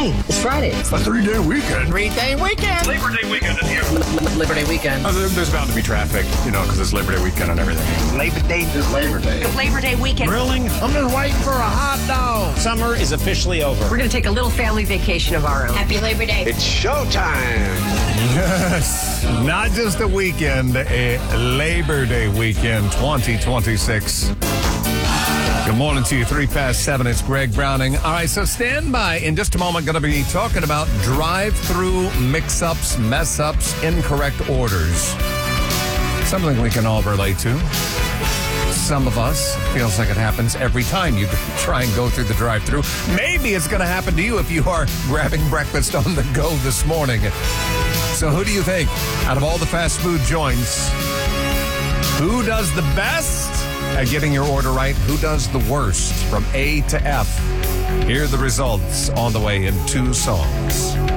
Hi, it's Friday. It's the 3-day weekend. 3-day weekend. Labor Day weekend is here. Labor Day weekend. There's bound to be traffic, because it's Labor Day weekend and everything. Labor Day is Labor Day. Labor Day weekend. Grilling. I'm just waiting for a hot dog. Summer is officially over. We're going to take a little family vacation of our own. Happy Labor Day. It's showtime. Yes, not just a weekend, a Labor Day weekend 2026. Good morning to you, 7:03. It's Greg Browning. All right, so stand by. In just a moment, going to be talking about drive-through mix-ups, mess-ups, incorrect orders. Something we can all relate to. Some of us feels like it happens every time you try and go through the drive-through. Maybe it's going to happen to you if you are grabbing breakfast on the go this morning. So who do you think, out of all the fast food joints, who does the best at getting your order right? Who does the worst from A to F? Here are the results on the way in 2 songs.